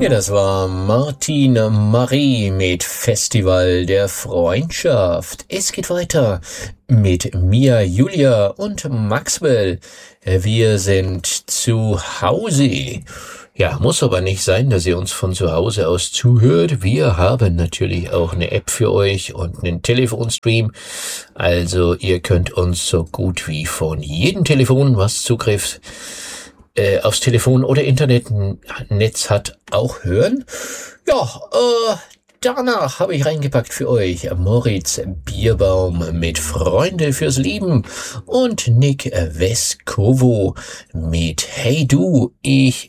Ja, das war Martin Marie mit Festival der Freundschaft. Es geht weiter mit Mia, Julia und Maxwell. Wir sind zu Hause. Ja, muss aber nicht sein, dass ihr uns von zu Hause aus zuhört. Wir haben natürlich auch eine App für euch und einen Telefonstream. Also ihr könnt uns so gut wie von jedem Telefon, was Zugriff aufs Telefon oder Internetnetz hat, auch hören. Ja, danach habe ich reingepackt für euch Moritz Bierbaum mit Freunde fürs Leben und Nick Vescovo mit Hey du, ich